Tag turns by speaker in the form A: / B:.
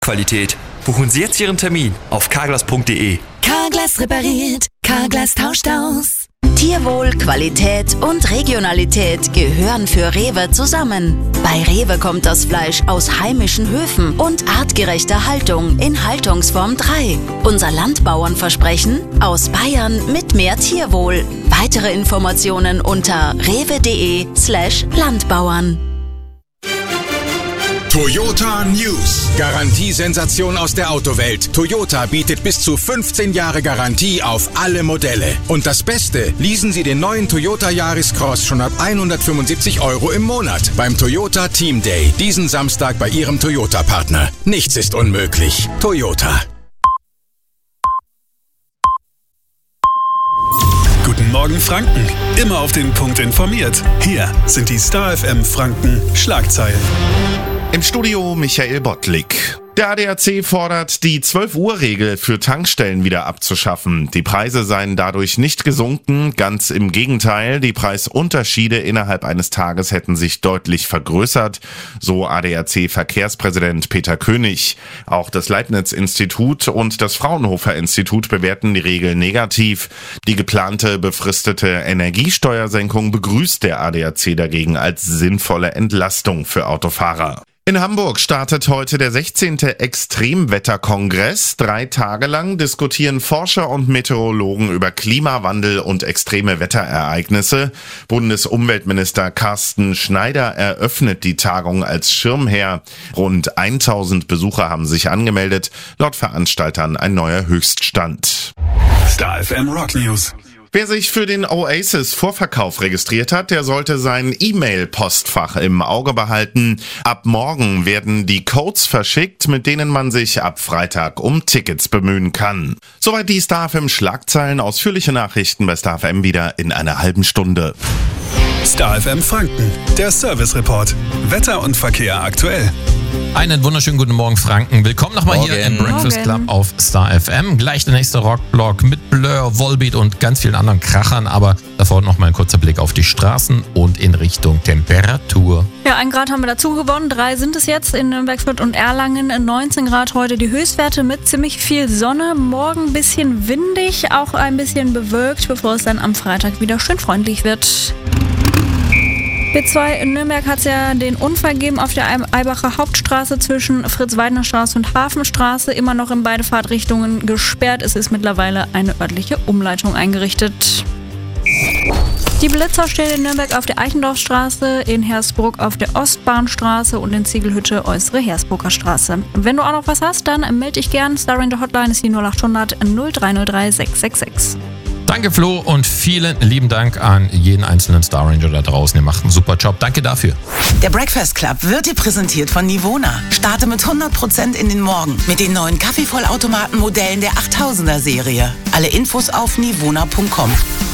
A: Qualität. Buchen Sie jetzt Ihren Termin auf carglass.de.
B: Carglass repariert, Carglass tauscht aus. Tierwohl, Qualität und Regionalität gehören für Rewe zusammen. Bei Rewe kommt das Fleisch aus heimischen Höfen und artgerechter Haltung in Haltungsform 3. Unser Landbauernversprechen: aus Bayern mit mehr Tierwohl. Weitere Informationen unter rewe.de/Landbauern.
C: Toyota News. Garantiesensation aus der Autowelt. Toyota bietet bis zu 15 Jahre Garantie auf alle Modelle. Und das Beste, leasen Sie den neuen Toyota Yaris Cross schon ab 175 € im Monat beim Toyota Team Day. Diesen Samstag bei Ihrem Toyota-Partner. Nichts ist unmöglich. Toyota.
D: Guten Morgen Franken. Immer auf den Punkt informiert. Hier sind die Star FM Franken Schlagzeilen.
E: Im Studio Michael Bottlik. Der ADAC fordert, die 12-Uhr-Regel für Tankstellen wieder abzuschaffen. Die Preise seien dadurch nicht gesunken, ganz im Gegenteil. Die Preisunterschiede innerhalb eines Tages hätten sich deutlich vergrößert, so ADAC-Verkehrspräsident Peter König. Auch das Leibniz-Institut und das Fraunhofer-Institut bewerten die Regel negativ. Die geplante befristete Energiesteuersenkung begrüßt der ADAC dagegen als sinnvolle Entlastung für Autofahrer. In Hamburg startet heute der 16. Extremwetterkongress. 3 Tage lang diskutieren Forscher und Meteorologen über Klimawandel und extreme Wetterereignisse. Bundesumweltminister Carsten Schneider eröffnet die Tagung als Schirmherr. Rund 1000 Besucher haben sich angemeldet, laut Veranstaltern ein neuer Höchststand.
D: Star FM Rock News.
E: Wer sich für den Oasis-Vorverkauf registriert hat, der sollte sein E-Mail-Postfach im Auge behalten. Ab morgen werden die Codes verschickt, mit denen man sich ab Freitag um Tickets bemühen kann. Soweit die Star FM Schlagzeilen. Ausführliche Nachrichten bei Star FM wieder in einer halben Stunde.
D: Star FM Franken, der Service Report. Wetter und Verkehr aktuell.
F: Einen wunderschönen guten Morgen, Franken. Willkommen nochmal hier im Breakfast Club auf Star FM. Gleich der nächste Rockblock mit Blur, Volbeat und ganz vielen anderen Krachern. Aber davor nochmal ein kurzer Blick auf die Straßen und in Richtung Temperatur.
G: Ja, 1 Grad haben wir dazu gewonnen. 3 sind es jetzt in Nürnberg, Fürth und Erlangen. 19 Grad heute die Höchstwerte mit ziemlich viel Sonne. Morgen ein bisschen windig, auch ein bisschen bewölkt, bevor es dann am Freitag wieder schön freundlich wird. B2 in Nürnberg hat es ja den Unfall gegeben auf der Eibacher Hauptstraße zwischen Fritz-Weidner-Straße und Hafenstraße. Immer noch in beide Fahrtrichtungen gesperrt. Es ist mittlerweile eine örtliche Umleitung eingerichtet. Die Blitzer stehen in Nürnberg auf der Eichendorfstraße, in Hersbruck auf der Ostbahnstraße und in Ziegelhütte äußere Hersbrucker Straße. Wenn du auch noch was hast, dann melde dich gern. Star Ranger Hotline ist die 0800 0303 666.
F: Danke Flo und vielen lieben Dank an jeden einzelnen Star Ranger da draußen. Ihr macht einen super Job. Danke dafür.
H: Der Breakfast Club wird dir präsentiert von Nivona. Starte mit 100% in den Morgen mit den neuen Kaffeevollautomaten-Modellen der 8000er Serie. Alle Infos auf nivona.com.